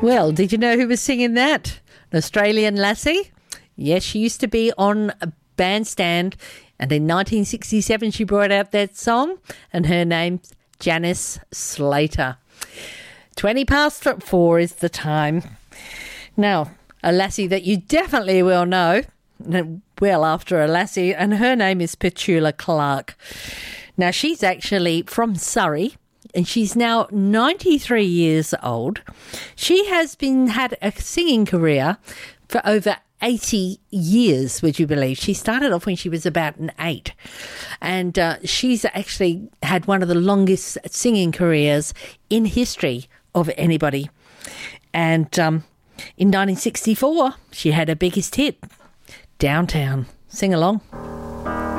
Well, did you know who was singing that? An Australian lassie? Yes, she used to be on a bandstand, and in 1967 she brought out that song, and her name's Janice Slater. 4 is the time. Now, a lassie that you definitely will know, well after a lassie, and her name is Petula Clark. Now, she's actually from Surrey, and she's now 93 years old. She has had a singing career for over 80 years, would you believe? She started off when she was about 8. And she's actually had one of the longest singing careers in history of anybody. And in 1964, she had her biggest hit, Downtown. Sing along.